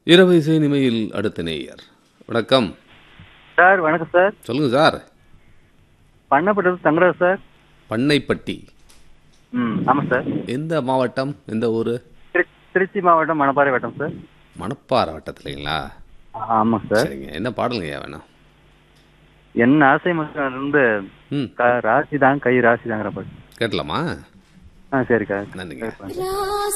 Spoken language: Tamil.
இரவு இசை நிமையில் அடுத்த நேயர். வணக்கம் சார். வணக்கம் சார். சொல்லுங்க சார். பண்ணப்பட்டது தங்கராஜ் சார். பண்ணைப்பட்டி. ஆமாம் சார். எந்த மாவட்டம், எந்த ஊர்? திருச்சி மாவட்டம், மணப்பாறை வட்டம் சார். மணப்பாறை வட்டத்துலைங்களா? ஆமாம் சார். சரிங்க. என்ன பாடலுங்கய்யா வேணும்? என்ன ஆசை மக்கள் இருந்து ராசி தான் கை ராசி தாங்கிற பாட்டு கேட்கலாமா? சரிக்கா. நன்றிங்க.